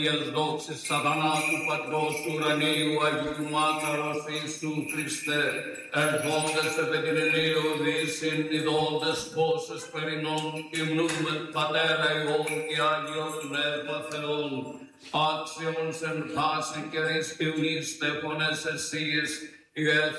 Αγίας δόξης σατανάτου Πατρός ουρανίου Αγίου Μάκαρος Ιησού Χριστέ, ερχόντες επί την ηλίου δύσιν, ειδώντες πόσες περινών, υμνούμεν Πατέρα Υιόν και Άγιον Πνεύμα Θεόν, άξιον εν πάση καιρής και ουνίστε φωνές εσύες,